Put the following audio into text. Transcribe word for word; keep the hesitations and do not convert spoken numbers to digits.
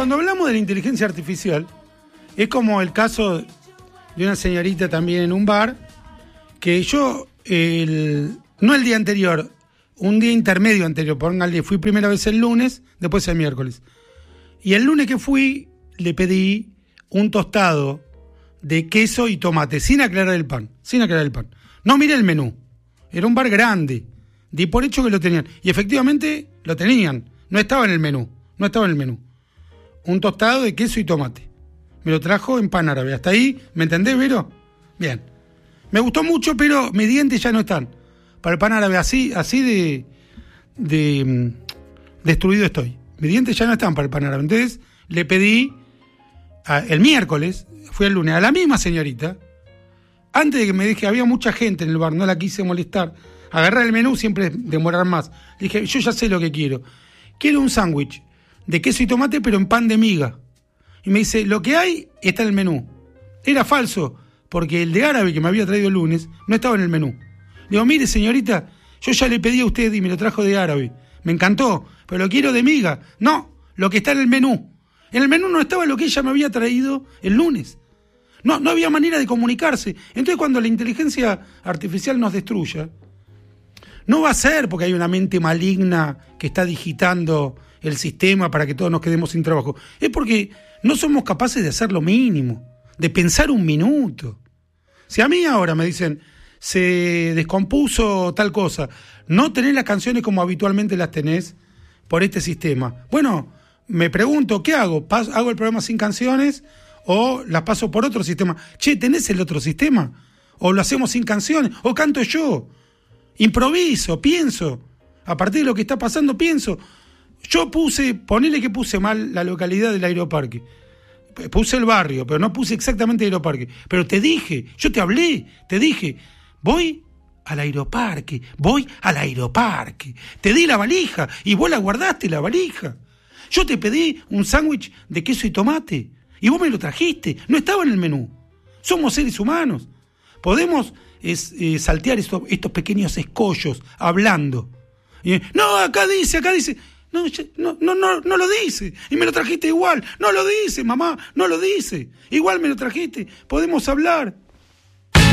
cuando hablamos de la inteligencia artificial, es como el caso de una señorita también en un bar, que yo, el, no el día anterior, un día intermedio anterior, póngale, fui primera vez el lunes, después el miércoles. Y el lunes que fui, le pedí un tostado de queso y tomate, sin aclarar el pan, sin aclarar el pan. No miré el menú, era un bar grande, di por hecho que lo tenían. Y efectivamente lo tenían, no estaba en el menú, no estaba en el menú. Un tostado de queso y tomate. Me lo trajo en pan árabe. Hasta ahí, ¿me entendés, Vero? Bien. Me gustó mucho, pero mis dientes ya no están para el pan árabe. Así, así de, de destruido estoy. Mis dientes ya no están para el pan árabe. Entonces, le pedí a, el miércoles, fui el lunes, a la misma señorita, antes de que me dije, había mucha gente en el bar, no la quise molestar. Agarrar el menú siempre demorar más. Le dije, yo ya sé lo que quiero. Quiero un sándwich de queso y tomate, pero en pan de miga. Y me dice, lo que hay está en el menú. Era falso, porque el de árabe que me había traído el lunes no estaba en el menú. Le digo, mire señorita, yo ya le pedí a usted y me lo trajo de árabe. Me encantó, pero lo quiero de miga. No, lo que está en el menú. En el menú no estaba lo que ella me había traído el lunes. No, no había manera de comunicarse. Entonces cuando la inteligencia artificial nos destruya, no va a ser porque hay una mente maligna que está digitando el sistema para que todos nos quedemos sin trabajo. Es porque no somos capaces de hacer lo mínimo, de pensar un minuto. Si a mí ahora me dicen, se descompuso tal cosa, no tenés las canciones como habitualmente las tenés por este sistema. Bueno, me pregunto, ¿qué hago? ¿Hago el programa sin canciones o las paso por otro sistema? Che, ¿tenés el otro sistema? ¿O lo hacemos sin canciones? ¿O canto yo? Improviso, pienso. A partir de lo que está pasando, pienso. Yo puse, ponele que puse mal la localidad del Aeroparque. Puse el barrio, pero no puse exactamente el Aeroparque. Pero te dije, yo te hablé, te dije, voy al Aeroparque, voy al Aeroparque. Te di la valija y vos la guardaste, la valija. Yo te pedí un sándwich de queso y tomate y vos me lo trajiste. No estaba en el menú. Somos seres humanos. Podemos es, eh, saltear estos, estos pequeños escollos hablando. Y, no, acá dice, acá dice... No, no, no, no, no lo dice. Y me lo trajiste igual. No lo dice, mamá, no lo dice. Igual me lo trajiste. Podemos hablar.